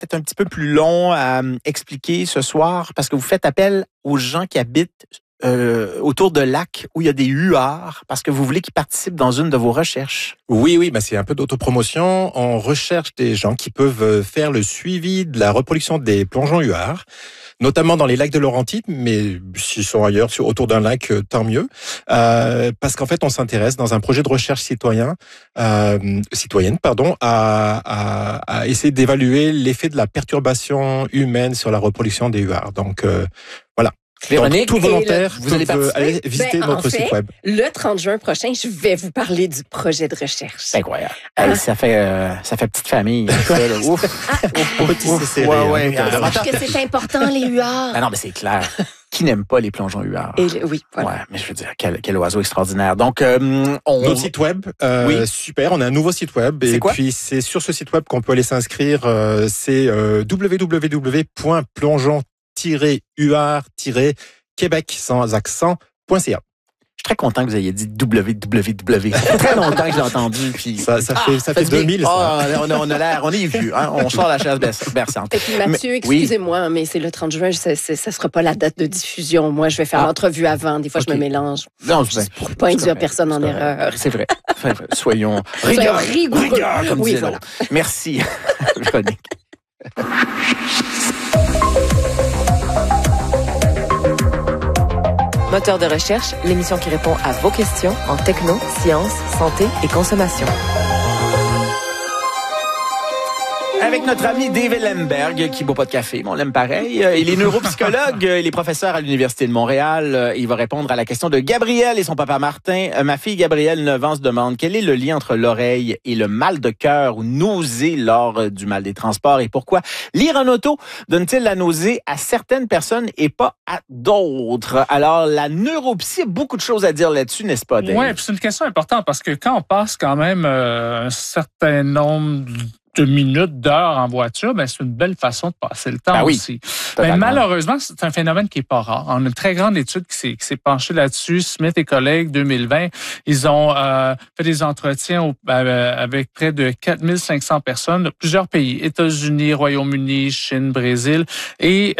peut-être un petit peu plus long à expliquer ce soir parce que vous faites appel aux gens qui habitent autour de lacs où il y a des huards parce que vous voulez qu'ils participent dans une de vos recherches. Oui, c'est un peu d'autopromotion. On recherche des gens qui peuvent faire le suivi de la reproduction des plongeons huards, notamment dans les lacs de Laurentides, mais s'ils sont ailleurs, autour d'un lac, tant mieux. Parce qu'en fait, on s'intéresse dans un projet de recherche citoyenne, à essayer d'évaluer l'effet de la perturbation humaine sur la reproduction des huards. Donc, voilà. Véronique, donc, tout volontaire, vous allez aller visiter notre site web. Le 30 juin prochain, je vais vous parler du projet de recherche. C'est incroyable. Ça fait petite famille. Ça, là. Ouf. Petit CCV. Ouais. Parce que c'est important, les huards. Ah non, mais c'est clair. Qui n'aime pas les plongeons huards? Oui, voilà. Ouais, mais je veux dire, quel oiseau extraordinaire. Donc, Notre site web, oui. super, on a un nouveau site web. C'est quoi? Puis c'est sur ce site web qu'on peut aller s'inscrire. C'est www.plongeon-huard-québec sans accent.ca. Je suis très content que vous ayez dit www. Ça fait très longtemps que j'ai entendu. Puis... Ça fait 2000. On est vieux. Hein? On sort la chaise berçante. Et puis Mathieu, excusez-moi, mais c'est le 30 juin, ça sera pas la date de diffusion. Moi, je vais faire l'entrevue avant. Des fois, je me mélange. Non, pour pas induire personne en erreur. C'est vrai. Soyons rigoureux. Comme disait l'autre. Merci, Véronique. Moteur de recherche, l'émission qui répond à vos questions en techno, sciences, santé et consommation. Avec notre ami David Lemberg, qui ne boit pas de café, mais on l'aime pareil. Il est neuropsychologue, il est professeur à l'Université de Montréal. Il va répondre à la question de Gabrielle et son papa Martin. Ma fille Gabrielle, 9 ans, se demande quel est le lien entre l'oreille et le mal de cœur ou nausée lors du mal des transports et pourquoi lire en auto donne-t-il la nausée à certaines personnes et pas à d'autres. Alors, la neuropsie a beaucoup de choses à dire là-dessus, n'est-ce pas, Dave? Oui, c'est une question importante parce que quand on passe quand même un certain nombre de minutes, d'heures en voiture, ben c'est une belle façon de passer le temps aussi. Mais malheureusement, c'est un phénomène qui est pas rare. On a une très grande étude qui s'est penchée là-dessus. Smith et collègues, 2020, ils ont fait des entretiens avec près de 4500 personnes de plusieurs pays, États-Unis, Royaume-Uni, Chine, Brésil, et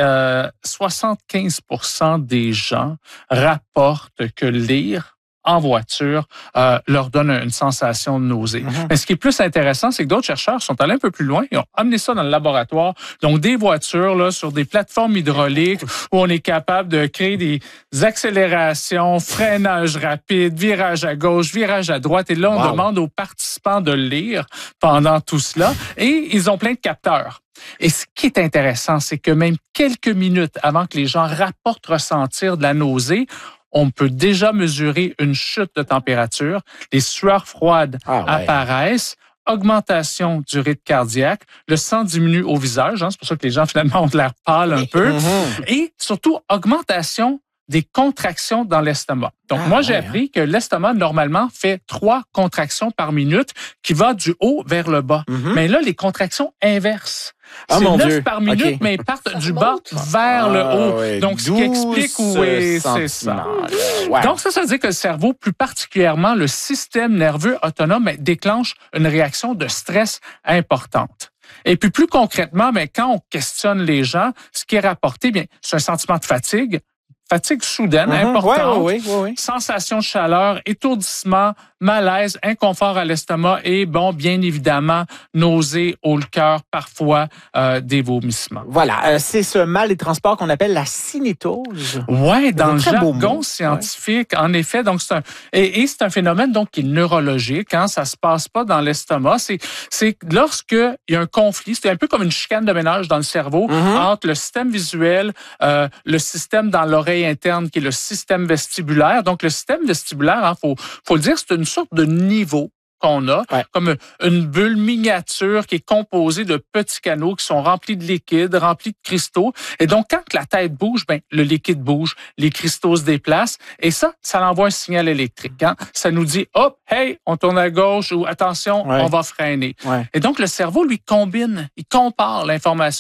75% des gens rapportent que lire en voiture leur donne une sensation de nausée. Mais ce qui est plus intéressant, c'est que d'autres chercheurs sont allés un peu plus loin et ont amené ça dans le laboratoire. Donc, des voitures là sur des plateformes hydrauliques où on est capable de créer des accélérations, freinage rapide, virage à gauche, virage à droite. Et là, on demande aux participants de lire pendant tout cela. Et ils ont plein de capteurs. Et ce qui est intéressant, c'est que même quelques minutes avant que les gens rapportent ressentir de la nausée, on peut déjà mesurer une chute de température, les sueurs froides apparaissent, augmentation du rythme cardiaque, le sang diminue au visage, c'est pour ça que les gens finalement ont de l'air pâle un peu, et surtout augmentation des contractions dans l'estomac. Donc, moi, j'ai appris que l'estomac, normalement, fait 3 contractions par minute qui va du haut vers le bas. Mais là, les contractions inversent. C'est 9 par minute, mais ils partent du bas vers le haut. Donc, ce qui explique c'est ça. Donc, ça veut dire que le cerveau, plus particulièrement le système nerveux autonome, déclenche une réaction de stress importante. Et puis, plus concrètement, quand on questionne les gens, ce qui est rapporté, c'est un sentiment de fatigue soudaine, importante, sensation de chaleur, étourdissement, malaise, inconfort à l'estomac et, bien évidemment, nausées, haut le cœur, parfois des vomissements. Voilà, c'est ce mal des transports qu'on appelle la cinétose. Oui, dans le jargon scientifique, en effet. Donc, c'est un phénomène donc qui est neurologique. Ça se passe pas dans l'estomac. C'est lorsque il y a un conflit, c'est un peu comme une chicane de ménage dans le cerveau entre le système visuel, le système dans l'oreille interne qui est le système vestibulaire. Donc, le système vestibulaire, faut le dire, c'est une sorte de niveau qu'on a, comme une bulle miniature qui est composée de petits canaux qui sont remplis de liquide, remplis de cristaux. Et donc, quand la tête bouge, le liquide bouge, les cristaux se déplacent. Et ça envoie un signal électrique. Ça nous dit, hop, hey, on tourne à gauche ou attention, on va freiner. Et donc, le cerveau, lui, il compare l'information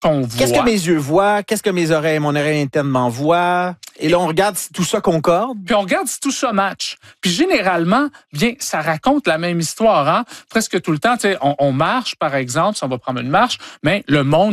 qu'on voit. Qu'est-ce que mes yeux voient? Qu'est-ce que mon oreille interne m'envoie? Et là, on regarde si tout ça concorde. Puis on regarde si tout ça match. Puis généralement, bien, ça raconte la même histoire. Presque tout le temps, tu sais, on marche, par exemple, si on va prendre une marche, mais le monde